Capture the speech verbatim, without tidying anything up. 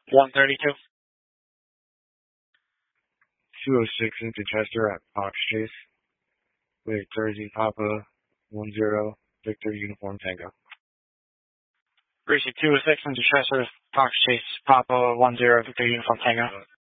one thirty-two. two oh six into Chester at Fox Chase with Jersey Papa one zero Victor Uniform Tango. Gracie two oh six into Chester, Fox Chase, Papa one zero Victor Uniform Tango.